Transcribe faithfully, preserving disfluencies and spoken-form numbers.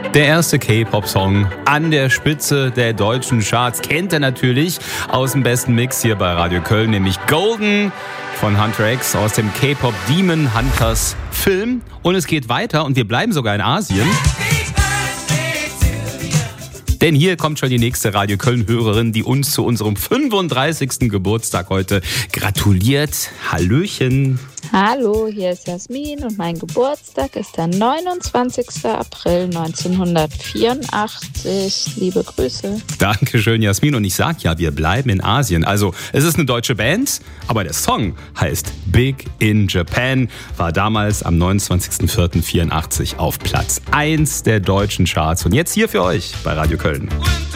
Der erste K-Pop-Song an der Spitze der deutschen Charts kennt ihr natürlich aus dem besten Mix hier bei Radio Köln, nämlich Golden von Hunter X aus dem K-Pop Demon Hunters Film. Und es geht weiter und wir bleiben sogar in Asien. Denn hier kommt schon die nächste Radio Köln-Hörerin, die uns zu unserem fünfunddreißigsten Geburtstag heute gratuliert. Hallöchen. Hallo, hier ist Jasmin und mein Geburtstag ist der neunundzwanzigster April neunzehnhundertvierundachtzig. Liebe Grüße. Dankeschön, Jasmin. Und ich sag ja, wir bleiben in Asien. Also, es ist eine deutsche Band, aber der Song heißt Big in Japan, war damals am neunundzwanzigster vierter vierundachtzig auf Platz eins der deutschen Charts. Und jetzt hier für euch bei Radio Köln.